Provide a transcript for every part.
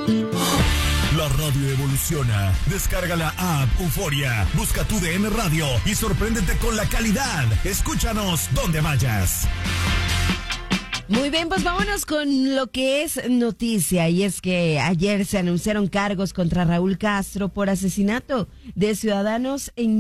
La radio evoluciona. Descarga la app Euforia. Busca tu DN Radio y sorpréndete con la calidad. Escúchanos donde vayas. Muy bien, pues vámonos con lo que es noticia, y es que ayer se anunciaron cargos contra Raúl Castro por asesinato de ciudadanos en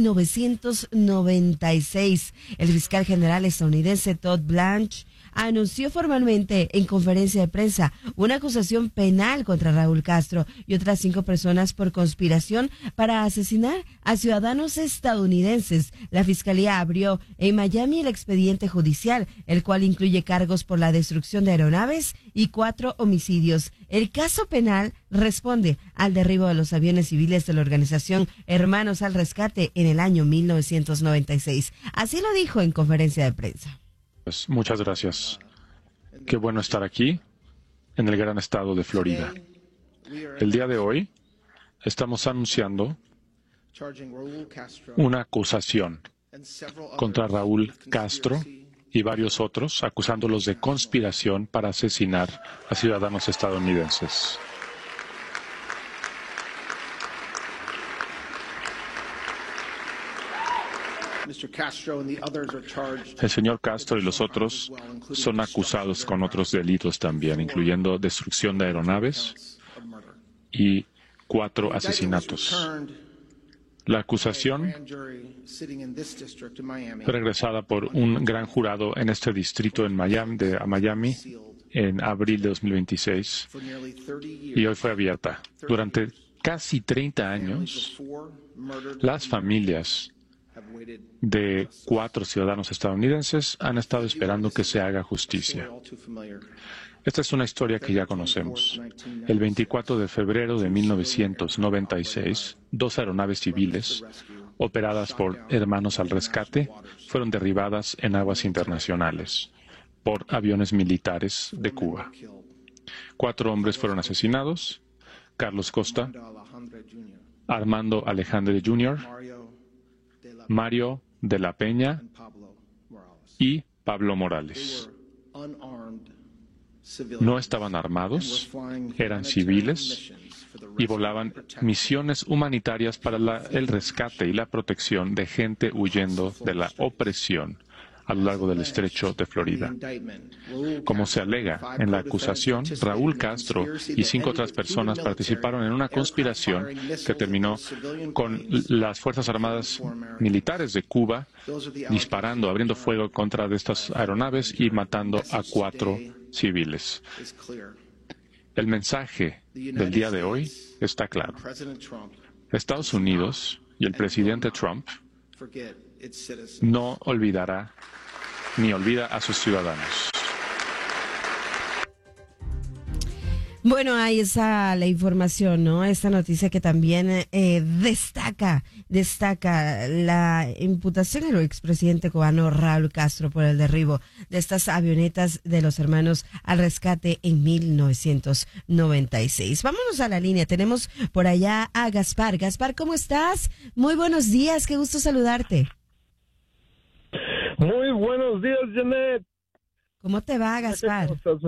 1996. El fiscal general estadounidense Todd Blanche anunció formalmente en conferencia de prensa una acusación penal contra Raúl Castro y otras 5 personas por conspiración para asesinar a ciudadanos estadounidenses. La fiscalía abrió en Miami el expediente judicial, el cual incluye cargos por la destrucción de aeronaves y 4 homicidios. El caso penal responde al derribo de los aviones civiles de la organización Hermanos al Rescate en el año 1996. Así lo dijo en conferencia de prensa. Pues muchas gracias. Qué bueno estar aquí, en el gran estado de Florida. El día de hoy estamos anunciando una acusación contra Raúl Castro y varios otros, acusándolos de conspiración para asesinar a ciudadanos estadounidenses. El señor Castro y los otros son acusados con otros delitos también, incluyendo destrucción de aeronaves y 4 asesinatos. La acusación fue regresada por un gran jurado en este distrito en Miami en abril de 2026 y hoy fue abierta. Durante casi 30 años, las familias de 4 ciudadanos estadounidenses han estado esperando que se haga justicia. Esta es una historia que ya conocemos. El 24 de febrero de 1996, 2 aeronaves civiles, operadas por Hermanos al Rescate, fueron derribadas en aguas internacionales por aviones militares de Cuba. 4 hombres fueron asesinados: Carlos Costa, Armando Alejandre Jr., Mario de la Peña y Pablo Morales. No estaban armados, eran civiles y volaban misiones humanitarias para el rescate y la protección de gente huyendo de la opresión a lo largo del estrecho de Florida. Como se alega en la acusación, Raúl Castro y 5 otras personas participaron en una conspiración que terminó con las Fuerzas Armadas Militares de Cuba disparando, abriendo fuego contra de estas aeronaves y matando a 4 civiles. El mensaje del día de hoy está claro. Estados Unidos y el presidente Trump no olvidará ni olvida a sus ciudadanos. Bueno, ahí está la información, ¿no? Esta noticia que también destaca la imputación al expresidente cubano Raúl Castro por el derribo de estas avionetas de los Hermanos al Rescate en 1996. Vámonos a la línea. Tenemos por allá a Gaspar. Gaspar, ¿cómo estás? Muy buenos días. Qué gusto saludarte. Muy buenos días, Janet. ¿Cómo te va, Gaspar?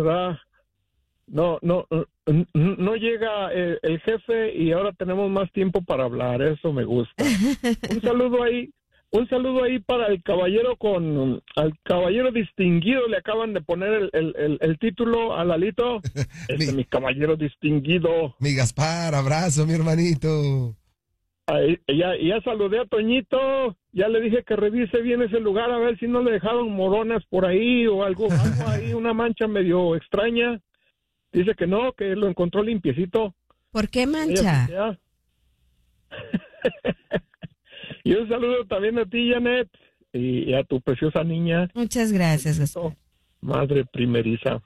No llega el jefe y ahora tenemos más tiempo para hablar, eso me gusta. Un saludo ahí para el caballero al caballero distinguido, le acaban de poner el título a Lalito. Mi caballero distinguido. Mi Gaspar, abrazo, mi hermanito. Ya saludé a Toñito, ya le dije que revise bien ese lugar a ver si no le dejaron moronas por ahí o algo ahí, una mancha medio extraña. Dice que no, que lo encontró limpiecito. ¿Por qué mancha? Y un saludo también a ti, Janet, y a tu preciosa niña. Muchas gracias, Gaspar. Madre primeriza.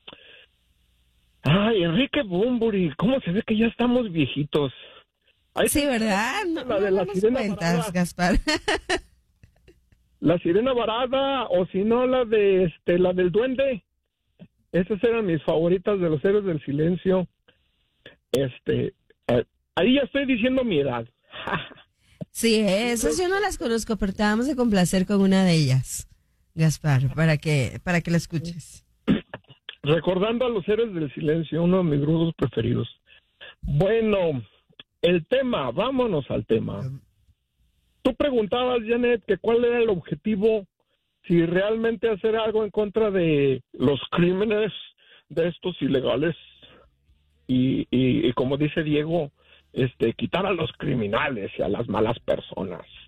Ay, Enrique Bunbury, ¿cómo se ve que ya estamos viejitos? Ahí sí, ¿verdad? No la sirena cuentas, varada. Gaspar. La sirena varada, o si no, la del duende. Esas eran mis favoritas de los héroes del silencio. Ahí ya estoy diciendo mi edad. Sí, esas yo no las conozco, pero te vamos a complacer con una de ellas, Gaspar, para que la escuches. Recordando a los héroes del silencio, uno de mis grupos preferidos. Bueno, el tema, vámonos al tema. Tú preguntabas, Janet, que cuál era el objetivo, si realmente hacer algo en contra de los crímenes de estos ilegales y como dice Diego, quitar a los criminales y a las malas personas.